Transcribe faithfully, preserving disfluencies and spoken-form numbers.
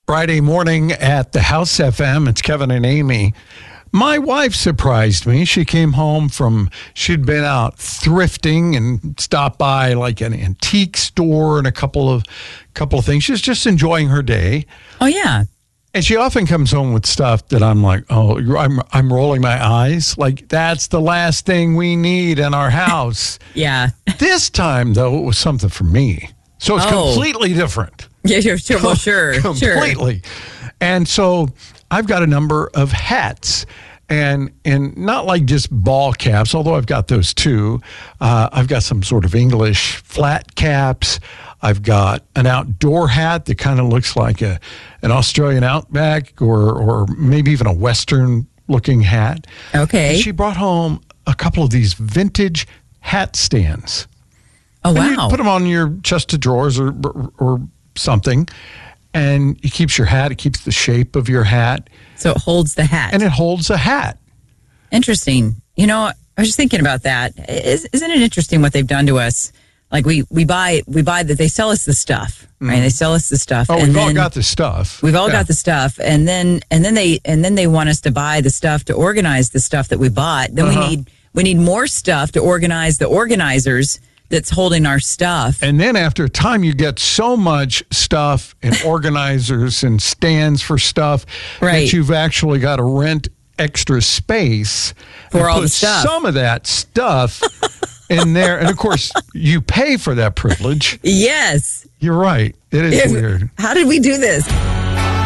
Friday morning at the House F M. It's Kevin and Amy. My wife surprised me. She came home from, she'd been out thrifting and stopped by like an antique store and a couple of couple of things. She's just enjoying her day. Oh, yeah. And she often comes home with stuff that I'm like, oh, I'm I'm rolling my eyes. Like, that's the last thing we need in our house. Yeah. This time, though, it was something for me. So it's Oh. completely different. Yeah, sure, sure. Well, sure, Completely. sure. And so I've got a number of hats. And and not like just ball caps, although I've got those too. Uh, I've got some sort of English flat caps. I've got an outdoor hat that kind of looks like a an Australian Outback or or maybe even a Western looking hat. Okay. And she brought home a couple of these vintage hat stands. Oh, And you wow. put them on your chest of drawers or or something, and it keeps your hat. It keeps the shape of your hat, So it holds the hat. and it holds a hat. Interesting. You know, I was just thinking about that. Is, isn't it interesting what they've done to us? Like we, we buy, we buy that they sell us the stuff, right? They sell us the stuff. Oh, and we've all then- got the stuff. We've all Yeah. got the stuff, and then and then they and then they want us to buy the stuff to organize the stuff that we bought. Then Uh-huh. we need we need more stuff to organize the organizers that's holding our stuff. And then after a time, you get so much stuff and organizers and stands for stuff Right. that you've actually got to rent extra space For and all put the stuff. some of that stuff in there. And of course, you pay for that privilege. Yes. You're right. It is weird. How did we do this?